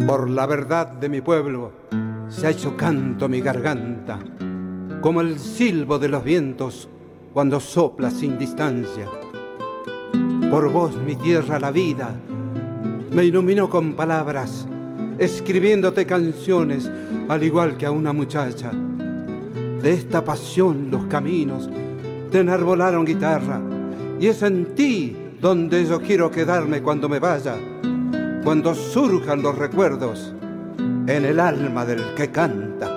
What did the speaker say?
Por la verdad de mi pueblo se ha hecho canto mi garganta, como el silbo de los vientos cuando sopla sin distancia. Por vos mi tierra la vida me iluminó con palabras, escribiéndote canciones al igual que a una muchacha. De esta pasión los caminos te enarbolaron guitarra, y es en ti donde yo quiero quedarme cuando me vaya, cuando surjan los recuerdos en el alma del que canta.